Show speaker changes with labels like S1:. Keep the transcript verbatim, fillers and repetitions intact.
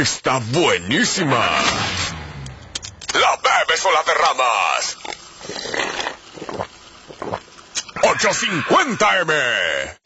S1: está buenísima. ¿La bebes o la derramas? ochocientos cincuenta eme.